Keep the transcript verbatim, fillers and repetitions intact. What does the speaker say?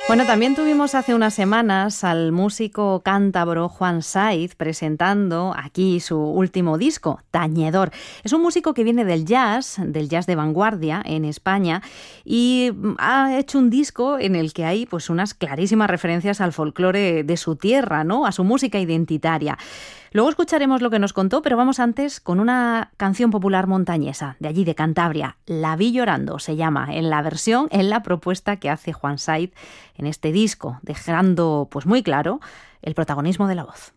Bueno, también tuvimos hace unas semanas al músico cántabro Juan Saiz presentando aquí su último disco, Tañedor. Es un músico que viene del jazz, del jazz de vanguardia en España, y ha hecho un disco en el que hay pues unas clarísimas referencias al folclore de su tierra, ¿no? A su música identitaria. Luego escucharemos lo que nos contó, pero vamos antes con una canción popular montañesa, de allí de Cantabria, La vi llorando, se llama, en la versión, en la propuesta que hace Juan Saiz en este disco, dejando pues muy claro el protagonismo de la voz.